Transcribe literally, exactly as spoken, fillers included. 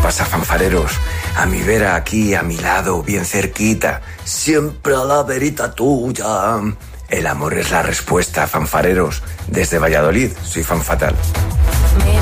pasa, fanfareros? A mi vera aquí, a mi lado, bien cerquita, siempre a la verita tuya. El amor es la respuesta, fanfareros. Desde Valladolid, soy Fan Fatal.